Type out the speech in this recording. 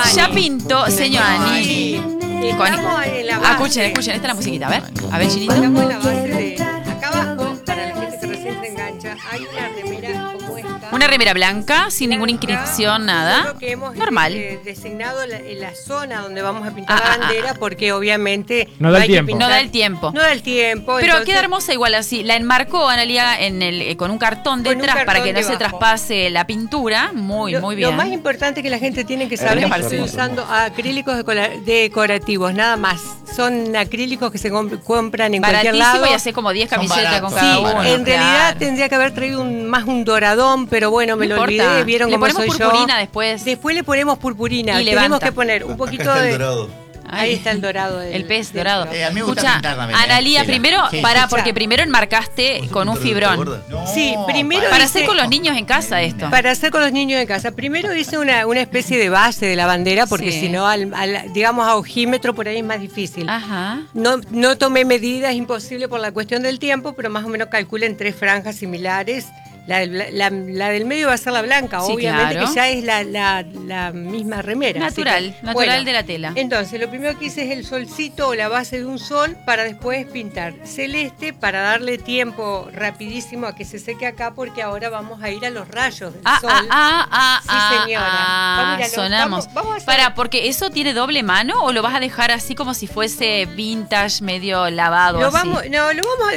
Ya pintó, señor Ani. Estamos en la base. Escuchen, esta es la musiquita, a ver, Chinito. Estamos en la base de... Acá abajo, para la gente que recién se engancha, hay una remera como esta. Una remera blanca, sin ninguna inscripción, nada. Lo que hemos normal. designado la zona donde vamos a pintar la bandera, porque obviamente no da el tiempo. No da el tiempo. No da el tiempo. Pero entonces, queda hermosa igual así. La enmarcó Analia con un cartón detrás para que no se traspase la pintura. Muy bien. Lo más importante que la gente tiene que saber es que estoy usando acrílicos decorativos, nada más. Son acrílicos que se compran en cualquier lado. Y hace como 10 camisetas con cada uno. En realidad tendría que haber traído más un doradón, pero bueno, me lo olvidé. Vieron cómo soy yo. Le ponemos purpurina después. Después le ponemos purpurina. Y tenemos que poner un poquito de... dorado. Ahí está el dorado. El pez dorado. A mí me gusta Escucha, pintar también, Analia, primero, sí. porque primero enmarcaste con un fibrón. Sí, primero para hacer con los niños en casa esto. Para hacer con los niños en casa. Primero hice una especie de base de la bandera, porque si no, digamos a ojímetro por ahí es más difícil. Ajá. No tomé medidas, imposible por la cuestión del tiempo, pero más o menos calculen 3 franjas similares. La del medio va a ser la blanca, sí, obviamente, claro, que ya es la misma remera. Natural de la tela. Entonces, lo primero que hice es el solcito o la base de un sol para después pintar celeste para darle tiempo rapidísimo a que se seque acá, porque ahora vamos a ir a los rayos del sol. Sí, señora. Sonamos. Vamos porque ¿eso tiene doble mano o lo vas a dejar así como si fuese vintage, medio lavado? Lo vamos